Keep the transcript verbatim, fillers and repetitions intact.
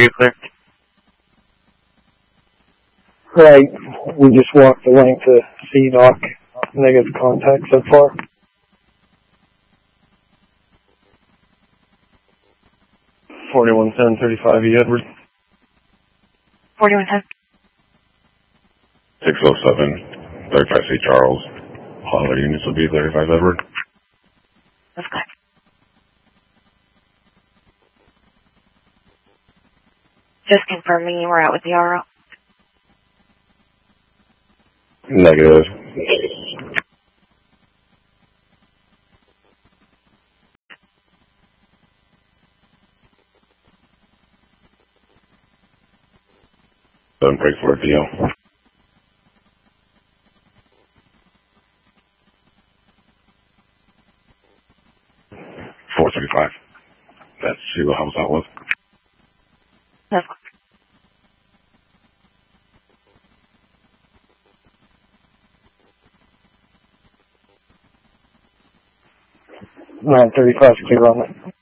you clear? Right. We just walked the length of C dock. Negative contact so far. forty-one ten thirty-five E Edward. forty-one ten. six oh seven, thirty-five C Charles. All other units will be thirty-five Edward. That's good. Just confirming you were out with the R O. Negative. Don't break for a D O. four thirty-five. That's who I was out with. That's nine thirty-five clear on it.